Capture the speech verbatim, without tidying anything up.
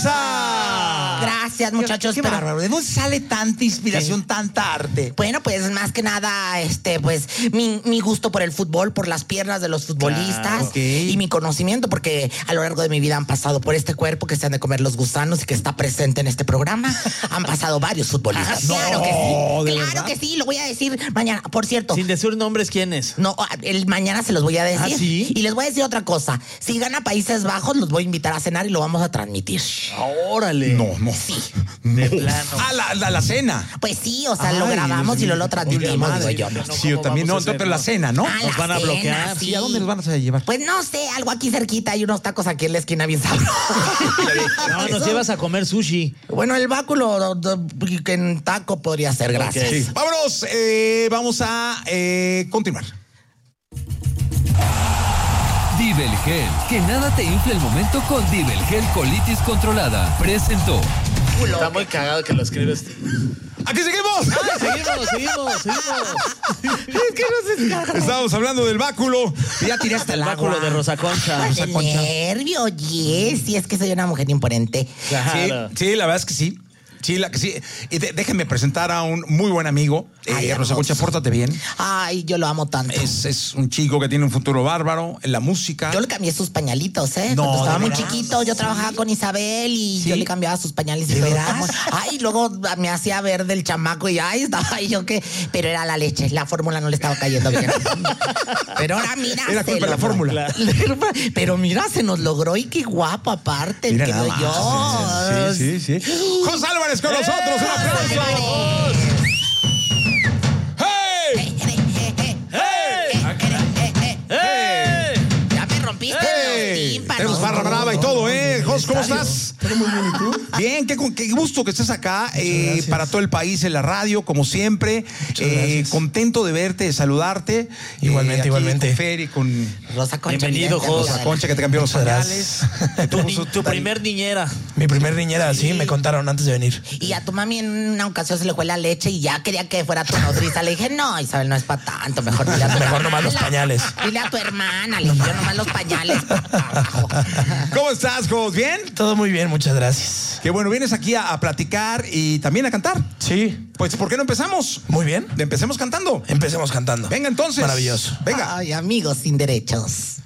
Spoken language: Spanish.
Isa! Gracias, muchachos. Qué, qué pero... bárbaro. ¿De dónde sale tanta inspiración, ¿Sí? tanta arte? Bueno, pues más que nada, este, pues, mi, mi gusto por el fútbol, por las piernas de los futbolistas, claro, okay. y mi conocimiento, porque a lo largo de mi vida han pasado por este cuerpo que se han de comer los gusanos y que está presente en este programa. Han pasado varios futbolistas. No, claro que sí. Claro verdad? que sí, lo voy a decir mañana. Por cierto. Sin decir nombres, ¿quiénes? No, el mañana se los voy a decir. ¿Ah, sí? Y les voy a decir otra cosa. Si gana Países Bajos, los voy a invitar a cenar y lo vamos a transmitir. ¡Órale! No, no. Sí. De plano. Ah, la, la, la cena. Pues sí, o sea, Ay, lo grabamos y lo, lo transmitimos, madre, digo yo. no, Sí, yo también, no, pero la cena, ¿no? Ah, Nos la van a cena, bloquear. sí. ¿Y a dónde los van a llevar? Pues no sé, algo aquí cerquita. Hay unos tacos aquí en la esquina bien sabrosos. No, nos llevas a comer sushi. Bueno, el báculo que en taco podría ser, gracias. Okay. Sí. Vámonos, eh, vamos a eh, continuar. Dibelgel, que nada te infle el momento con Dibelgel Colitis Controlada. Presentó. Está muy cagado que lo escribes. ¡Aquí seguimos! Ay, seguimos, seguimos, seguimos. Es que no se descarga. Estábamos hablando del báculo. Ya tiraste el El agua. báculo de Rosa Concha. Ay, el nervio, oye. Sí, es que soy una mujer imponente. Claro. Sí, sí, la verdad es que sí. Sí, la que sí. Y de, déjenme presentar a un muy buen amigo. Ay, eh, Rosa Concha, pórtate bien. Ay, yo lo amo tanto. Es, es un chico que tiene un futuro bárbaro en la música. Yo le cambié sus pañalitos, ¿eh? No, Cuando estaba ¿de muy veras? chiquito, yo trabajaba con Isabel y ¿Sí? yo le cambiaba sus pañales y ¿De todo. veras? Ay, luego me hacía ver del chamaco y ay, estaba ahí yo que... Pero era la leche, la fórmula no le estaba cayendo bien. Pero ahora mira, Era culpa de la logró. fórmula. Pero mira, se nos logró y qué guapo aparte, Mira creo nada yo. más. Sí, sí, sí. José Álvarez con nosotros. Un aplauso. ¡Hey! Ya me rompiste ¡Hey! los tímpanos. Tenemos barra brava y todo, ¿eh? Jos, ¿cómo estás? Todo muy bien, ¿y tú? Bien, qué, qué gusto que estés acá eh, gracias. para todo el país en la radio, como siempre. Eh, gracias. contento de verte, de saludarte. Igualmente, Eh, aquí igualmente. Con Fer y con Rosa Concha. Bienvenido, vidente, Jos. amiga de Rosa la- Concha, que te cambió los Muchas pañales. Tu, ni- tu primer niñera. Mi primer niñera, sí, me contaron antes de venir. Y a tu mami en una ocasión se le fue la leche y ya quería que fuera tu nodriza. Le dije, no, Isabel, no es para tanto. Mejor dile a tu Mejor hermana. nomás los pañales. Dile a tu hermana. Le dije, yo nomás los pañales. ¿Cómo estás, Jos? ¿Bien? Todo muy bien, muchas gracias. Qué bueno, vienes aquí a, a platicar y también a cantar. Sí, Pues, ¿por qué no empezamos? muy bien. Empecemos cantando. Empecemos cantando. Venga, entonces. Maravilloso. Venga. Ay, amigos sin derechos.